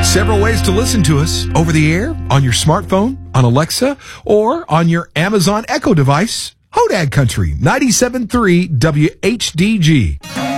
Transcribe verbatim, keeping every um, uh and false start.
Several ways to listen to us: over the air, on your smartphone, on Alexa, or on your Amazon Echo device. Hodag Country, ninety-seven point three W H D G.